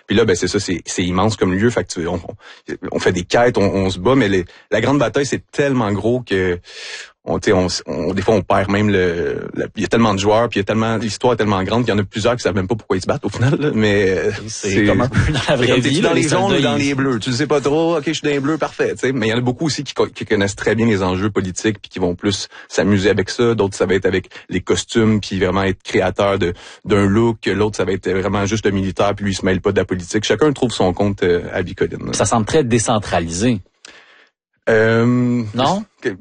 Puis là, ben c'est ça, c'est immense comme lieu. Fait que on fait des quêtes, on se bat, mais la grande bataille, c'est tellement gros que des fois on perd même il y a tellement de joueurs, puis l'histoire est tellement grande qu'il y en a plusieurs qui savent même pas pourquoi ils se battent au final, là, mais c'est comme un peu dans la vraie vie, dans les jaunes ou dans les bleus, tu sais pas trop, OK, je suis dans les bleus, parfait, tu sais, mais il y en a beaucoup aussi qui connaissent très bien les enjeux politiques puis qui vont plus s'amuser avec ça, d'autres ça va être avec les costumes puis vraiment être créateur d'un look, l'autre ça va être vraiment juste le militaire puis lui il se mêle pas de la politique. Chacun trouve son compte à Bicoline. Ça semble très décentralisé. Non?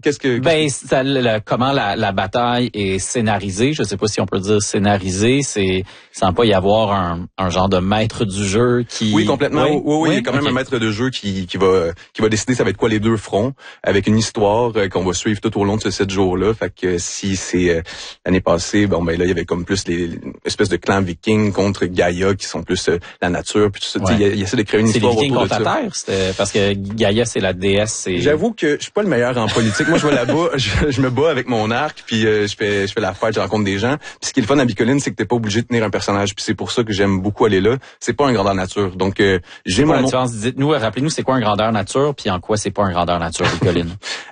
Comment la bataille est scénarisée, je sais pas si on peut dire scénarisée, il semble pas y avoir un genre de maître du jeu qui... Oui, complètement. Oui, il y a quand même un maître de jeu qui va décider ça va être quoi les deux fronts, avec une histoire qu'on va suivre tout au long de ces 7 jours-là. Fait que si c'est l'année passée, là, il y avait comme plus les espèces de clans vikings contre Gaïa qui sont plus la nature, puis tout ça. Ouais. Il essaie de créer une histoire autour de ça. C'est les vikings contre la Terre, parce que Gaïa, c'est la déesse. J'avoue que je suis pas le meilleur en politique. Moi, je vais là-bas, je me bats avec mon arc, puis je fais la fête, je rencontre des gens. Puis ce qui est le fun à Bicoline, c'est que t'es pas obligé de tenir un personnage. Puis c'est pour ça que j'aime beaucoup aller là. C'est pas un grandeur nature. Donc j'ai mon différence. Dites-nous, rappelez-nous, c'est quoi un grandeur nature, puis en quoi c'est pas un grandeur nature, Bicoline?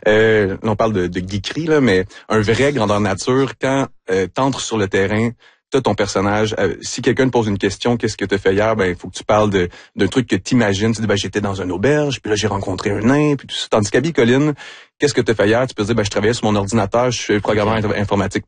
On parle de geekerie là, mais un vrai grandeur nature quand t'entres sur le terrain. Ton personnage, si quelqu'un te pose une question, qu'est-ce que tu as fait hier, il faut que tu parles d'un truc que t'imagines. Tu dis, j'étais dans une auberge, puis là, j'ai rencontré un nain, puis tout ça. Tandis qu'à Bicoline, qu'est-ce que tu as fait hier? Tu peux dire, je travaillais sur mon ordinateur, je suis programmeur informatique.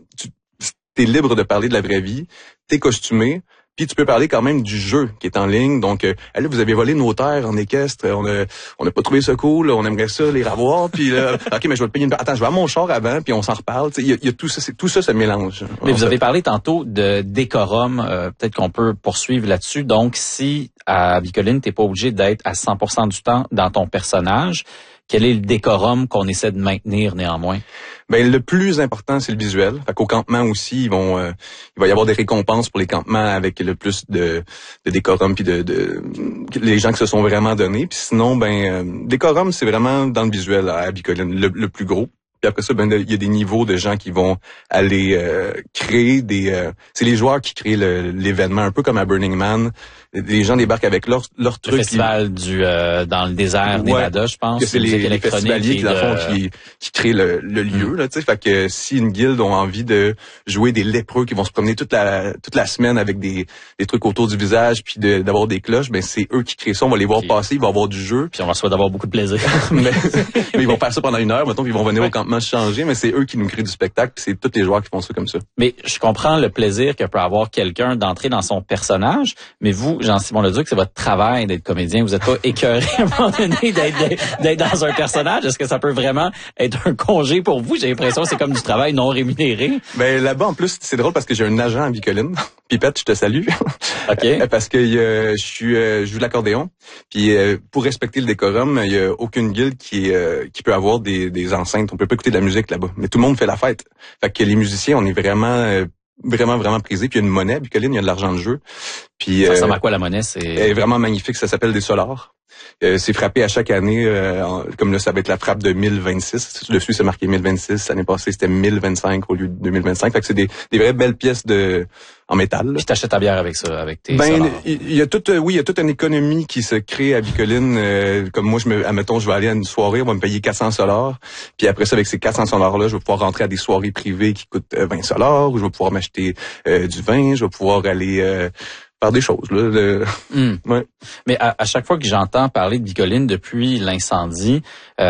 T'es libre de parler de la vraie vie, t'es costumé, puis tu peux parler quand même du jeu qui est en ligne. Donc, là, vous avez volé nos terres en équestre. On a pas trouvé ça cool. On aimerait ça les revoir. Puis là, OK, mais je vais te payer Attends, je vais à mon char avant, puis on s'en reparle. Il y a tout ça. Tout ça se mélange. Mais vous avez parlé tantôt de décorum. Peut-être qu'on peut poursuivre là-dessus. Donc, si à Bicoline, t'es pas obligé d'être à 100% du temps dans ton personnage, quel est le décorum qu'on essaie de maintenir néanmoins? Le plus important, c'est le visuel. Fait qu'au campement aussi, il va y avoir des récompenses pour les campements avec le plus de décorum puis de les gens qui se sont vraiment donnés. Puis sinon, décorum, c'est vraiment dans le visuel à Bicoline, le plus gros. Puis après ça, il y a des niveaux de gens qui vont aller créer c'est les joueurs qui créent l'événement, un peu comme à Burning Man. Les gens débarquent avec leur truc. Le festival dans le désert Nevada, je pense. C'est les festivaliers qui créent le lieu, là, tu sais. Fait que si une guilde ont envie de jouer des lépreux qui vont se promener toute la semaine avec des trucs autour du visage puis d'avoir des cloches, c'est eux qui créent ça. On va les voir passer, il va y avoir du jeu. Puis on va se faire d'avoir beaucoup de plaisir. mais ils vont faire ça pendant 1 heure, mettons, puis ils vont venir au campement se changer, mais c'est eux qui nous créent du spectacle, puis c'est tous les joueurs qui font ça comme ça. Mais je comprends le plaisir que peut avoir quelqu'un d'entrer dans son personnage, mais vous, Jean-Simon Leduc, c'est votre travail d'être comédien. Vous n'êtes pas écœuré à un moment donné d'être dans un personnage. Est-ce que ça peut vraiment être un congé pour vous? J'ai l'impression que c'est comme du travail non rémunéré. Là-bas, en plus, c'est drôle parce que j'ai un agent à Bicoline. Pipette, je te salue. OK. Parce que je joue de l'accordéon. Puis pour respecter le décorum, il y a aucune guilde qui peut avoir des enceintes. On peut pas écouter de la musique là-bas. Mais tout le monde fait la fête. Fait que les musiciens, on est vraiment prisés. Puis il y a une monnaie à Bicoline, il y a de l'argent de jeu. Puis ça ressemble à quoi la monnaie? Elle est vraiment magnifique. Ça s'appelle des solars. C'est frappé à chaque année, comme là, ça va être la frappe de 1026. Dessus, c'est marqué 1026. L'année passée, c'était 1025 au lieu de 2025. Fait que c'est des vraies belles pièces en métal. Puis t'achètes ta bière avec ça, avec tes solars. Il y a toute une économie qui se crée à Bicoline. Comme moi, admettons, je vais aller à une soirée, on va me payer 400 $. Puis après ça, avec ces 400 $-là, je vais pouvoir rentrer à des soirées privées qui coûtent 20 $, ou je vais pouvoir m'acheter du vin, je vais pouvoir aller faire des choses, là. Ouais. Mais à chaque fois que j'entends parler de Bicoline depuis l'incendie,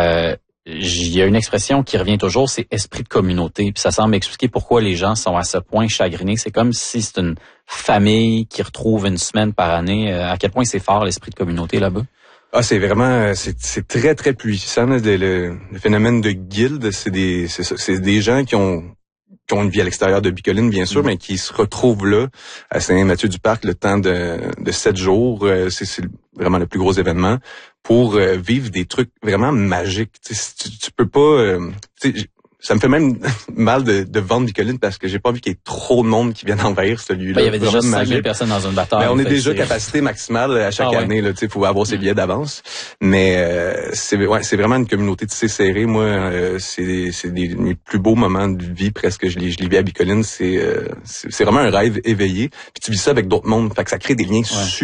il y a une expression qui revient toujours, c'est esprit de communauté. Puis ça semble expliquer pourquoi les gens sont à ce point chagrinés. C'est comme si c'est une famille qui retrouve une semaine par année. À quel point c'est fort l'esprit de communauté là-bas? Ah, c'est vraiment, c'est très, très puissant, là, le phénomène de guilde. C'est des gens qui ont une vie à l'extérieur de Bicoline, bien sûr, mais qui se retrouvent là, à Saint-Mathieu-du-Parc, le temps de 7 jours. C'est vraiment le plus gros événement pour vivre des trucs vraiment magiques. Tu peux pas... ça me fait même mal de vendre Bicoline parce que j'ai pas envie qu'il y ait trop de monde qui vienne envahir ce lieu-là. Il y avait déjà 5000 personnes dans une bataille. On est déjà capacité maximale à chaque année. Là, faut avoir ses billets d'avance. Mais c'est vraiment une communauté tissée serrée. Moi, c'est mes plus beaux moments de vie presque. Je les vis à Bicoline. C'est vraiment un rêve éveillé. Puis tu vis ça avec d'autres mondes. Fait que ça crée des liens super